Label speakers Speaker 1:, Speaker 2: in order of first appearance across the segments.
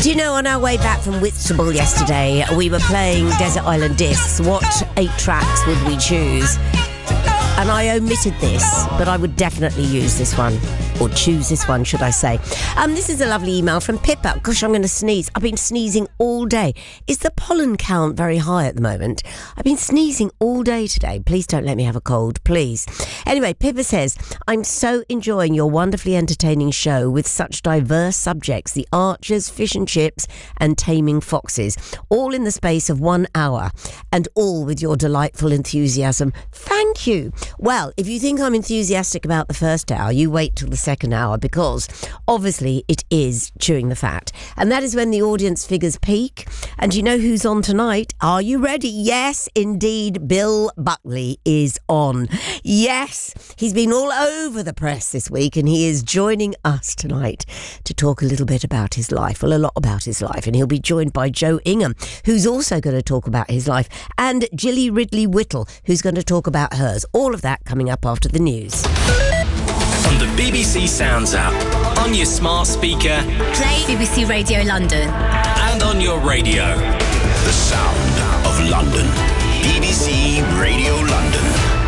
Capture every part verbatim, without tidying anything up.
Speaker 1: Do you know, on our way back from Whitstable yesterday, we were playing Desert Island Discs. What eight tracks would we choose? And I omitted this, but I would definitely use this one. Or choose this one, should I say. Um, this is a lovely email from Pippa. Gosh, I'm going to sneeze. I've been sneezing all day. Is the pollen count very high at the moment? I've been sneezing all day today. Please don't let me have a cold, please. Anyway, Pippa says, I'm so enjoying your wonderfully entertaining show with such diverse subjects. The archers, fish and chips, and taming foxes. All in the space of one hour. And all with your delightful enthusiasm. Thank you. Well, if you think I'm enthusiastic about the first hour, you wait till the second hour, because obviously it is chewing the fat, and that is when the audience figures peak. And you know who's on tonight? Are you ready? Yes, indeed, Bill Buckley is on. Yes, he's been all over the press this week, and he is joining us tonight to talk a little bit about his life, well, a lot about his life, and he'll be joined by Joe Ingham, who's also going to talk about his life, and Gilly Ridley Whittle, who's going to talk about hers. All of that coming up after the news.
Speaker 2: On the B B C Sounds app, on your smart speaker,
Speaker 3: play B B C Radio London,
Speaker 2: and on your radio.
Speaker 4: The sound of London. B B C Radio London.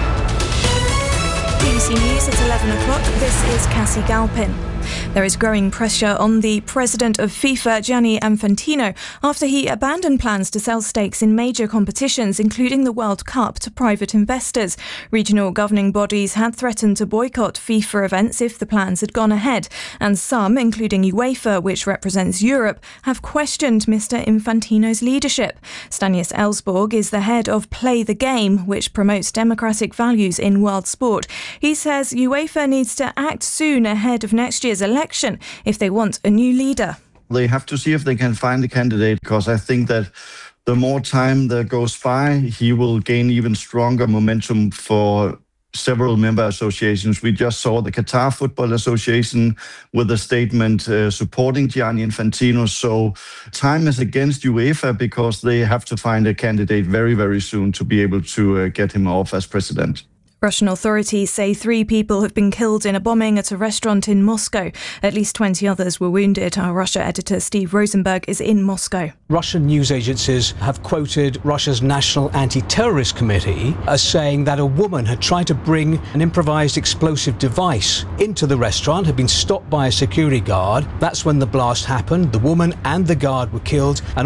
Speaker 5: B B C News at eleven o'clock. This is Cassie Galpin. There is growing pressure on the president of FIFA, Gianni Infantino, after he abandoned plans to sell stakes in major competitions, including the World Cup, to private investors. Regional governing bodies had threatened to boycott FIFA events if the plans had gone ahead, and some, including UEFA, which represents Europe, have questioned Mister Infantino's leadership. Stanislas Ellsborg is the head of Play the Game, which promotes democratic values in world sport. He says UEFA needs to act soon ahead of next year's election if they want a new leader.
Speaker 6: They have to see if they can find a candidate, because I think that the more time that goes by, he will gain even stronger momentum for several member associations. We just saw the Qatar Football Association with a statement uh, supporting Gianni Infantino. So time is against UEFA, because they have to find a candidate very, very soon to be able to uh, get him off as president.
Speaker 5: Russian authorities say three people have been killed in a bombing at a restaurant in Moscow. At least twenty others were wounded. Our Russia editor Steve Rosenberg is in Moscow.
Speaker 7: Russian news agencies have quoted Russia's National Anti-Terrorist Committee as saying that a woman had tried to bring an improvised explosive device into the restaurant, had been stopped by a security guard. That's when the blast happened. The woman and the guard were killed, and